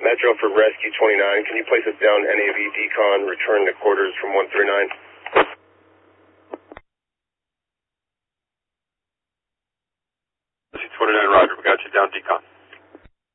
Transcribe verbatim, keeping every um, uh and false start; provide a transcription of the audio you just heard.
Metro for Rescue twenty-nine. Can you place us down N A V decon, return to quarters from one three nine? Rescue twenty-nine, roger. We got you down decon.